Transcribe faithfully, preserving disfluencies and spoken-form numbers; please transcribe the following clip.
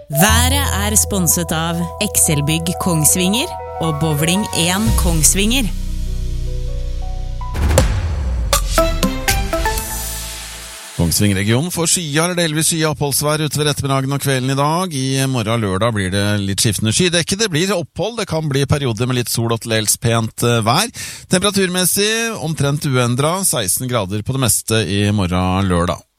Været er sponset av Excelbygg Kongsvinger og Bowling én Kongsvinger. Kongsvinger-regionen får skya eller delvis skya oppholdsvær utover ettermiddagen og kvelden i dag. I morgen lørdag blir det litt skiftende skydekke. Det blir opphold, det kan bli perioder med litt sol og til dels pent vær. Temperaturmessig omtrent uendret, seksten grader på det meste i morgen lørdag.